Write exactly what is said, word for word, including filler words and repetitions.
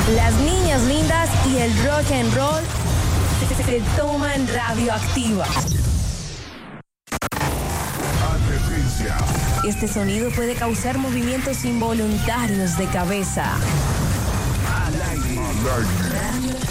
Las niñas lindas y el rock and roll se, se toman radioactiva. Advertencia. Este sonido puede causar movimientos involuntarios de cabeza. Al aire. Al aire.